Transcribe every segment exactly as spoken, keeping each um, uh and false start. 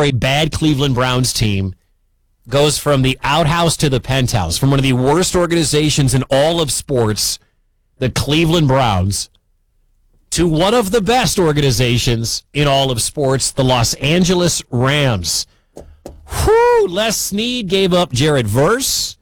for a bad Cleveland Browns team goes from the outhouse to the penthouse, from one of the worst organizations in all of sports, the Cleveland Browns, to one of the best organizations in all of sports, the Los Angeles Rams. Whew, Les Snead gave up Jared Verse,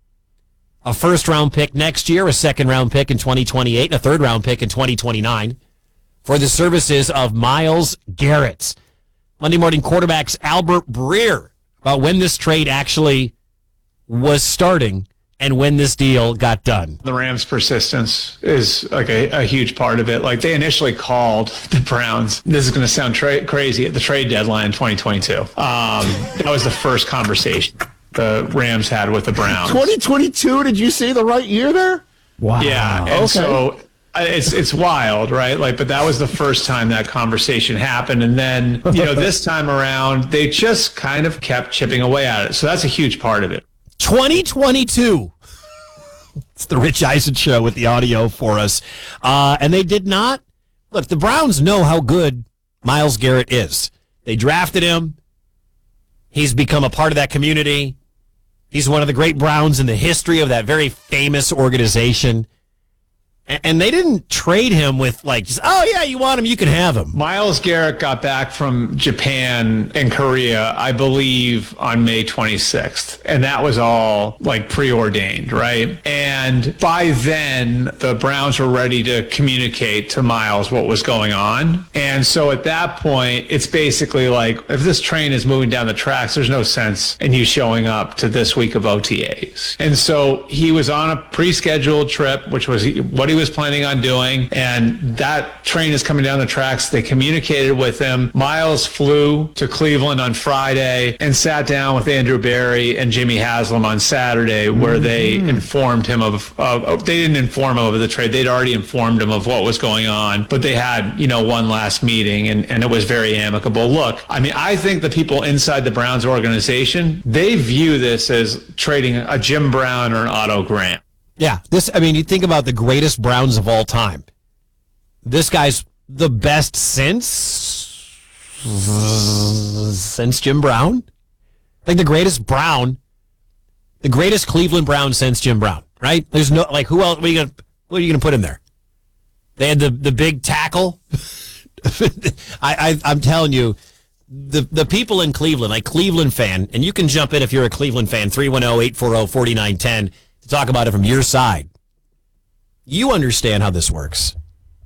a first-round pick next year, a second-round pick in twenty twenty-eight, and a third-round pick in twenty twenty-nine for the services of Myles Garrett. Monday Morning Quarterback's Albert Breer about when this trade actually was starting and when this deal got done. The Rams' persistence is like a, a huge part of it. Like they initially called the Browns. This is going to sound tra- crazy at the trade deadline in twenty twenty-two. Um, that was the first conversation the Rams had with the Browns. twenty twenty-two, did you say the right year there? Wow. Yeah, and okay. so it's it's wild, right? Like, but that was the first time that conversation happened, and then you know this time around they just kind of kept chipping away at it. So that's a huge part of it. twenty twenty-two. It's the Rich Eisen Show with the audio for us, uh, and they did not look. The Browns know how good Myles Garrett is. They drafted him. He's become a part of that community. He's one of the great Browns in the history of that very famous organization. And they didn't trade him with like, just, oh, yeah, you want him, you can have him. Myles Garrett got back from Japan and Korea, I believe, on May twenty-sixth. And that was all like preordained, right? And by then, the Browns were ready to communicate to Myles what was going on. And so at that point, it's basically like, if this train is moving down the tracks, there's no sense in you showing up to this week of O T As. And so he was on a pre-scheduled trip, which was what he was planning on doing, and that train is coming down the tracks. They communicated with him. Myles flew to Cleveland on Friday and sat down with Andrew Berry and Jimmy Haslam on Saturday, where mm-hmm. they informed him of, of, they didn't inform him of the trade. They'd already informed him of what was going on, but they had, you know, one last meeting, and, and it was very amicable. Look, I mean, I think the people inside the Browns organization, they view this as trading a Jim Brown or an Otto Graham. Yeah, this, I mean, you think about the greatest Browns of all time. This guy's the best since, since Jim Brown. Like the greatest Brown, the greatest Cleveland Brown since Jim Brown, right? There's no, like, who else, what are you gonna, what are you gonna put in there? They had the, the big tackle. I, I, I'm telling you, the, the people in Cleveland, like Cleveland fan, and you can jump in if you're a Cleveland fan, three one zero, eight four zero, four nine one zero. Talk about it from your side. You understand how this works.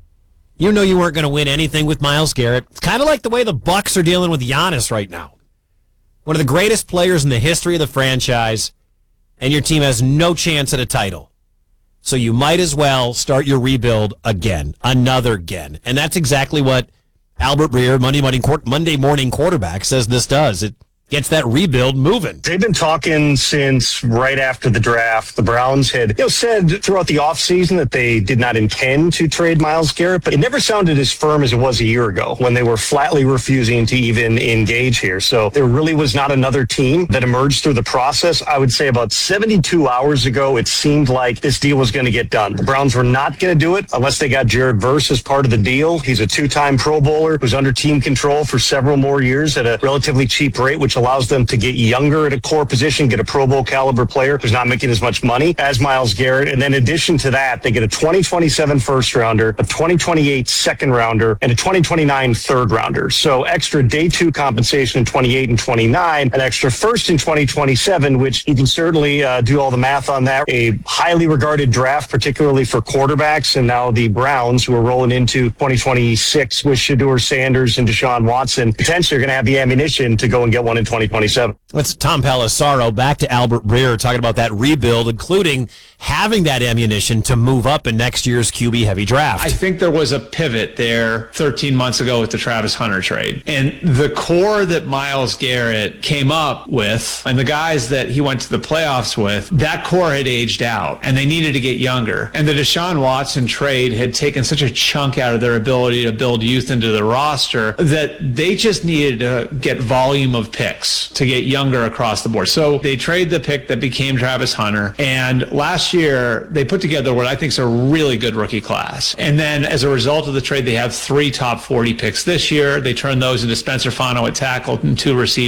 You know you weren't going to win anything with Myles Garrett. It's kind of like the way the Bucks are dealing with Giannis right now. One of the greatest players in the history of the franchise, and your team has no chance at a title. So you might as well start your rebuild again, another again. And that's exactly what Albert Breer, Monday morning, Monday morning quarterback, says this does. It gets that rebuild moving. They've been talking since right after the draft. The Browns had you know, said throughout the offseason that they did not intend to trade Myles Garrett, but it never sounded as firm as it was a year ago when they were flatly refusing to even engage here. So there really was not another team that emerged through the process. I would say about seventy-two hours ago, it seemed like this deal was going to get done. The Browns were not going to do it unless they got Jared Verse as part of the deal. He's a two-time Pro Bowler who's under team control for several more years at a relatively cheap rate, which allows them to get younger at a core position, get a Pro Bowl caliber player who's not making as much money as Myles Garrett. And then in addition to that, they get a twenty twenty-seven first rounder, a twenty twenty-eight second rounder, and a twenty twenty-nine third rounder. So extra day two compensation in twenty-eight and twenty-nine, an extra first in twenty twenty-seven, which you can certainly uh, do all the math on that. A highly regarded draft, particularly for quarterbacks. And now the Browns, who are rolling into twenty twenty-six with Shedeur Sanders and Deshaun Watson, potentially are going to have the ammunition to go and get one in twenty twenty-seven. That's Tom Pelissaro. Back to Albert Breer talking about that rebuild, including having that ammunition to move up in next year's Q B heavy draft. I think there was a pivot there thirteen months ago with the Travis Hunter trade. And the core that Myles Garrett came up with and the guys that he went to the playoffs with, that core had aged out and they needed to get younger. And the Deshaun Watson trade had taken such a chunk out of their ability to build youth into the roster that they just needed to get volume of picks to get younger across the board. So they trade the pick that became Travis Hunter. And last year, they put together what I think is a really good rookie class. And then as a result of the trade, they have three top forty picks this year. They turned those into Spencer Fano at tackle and two receivers.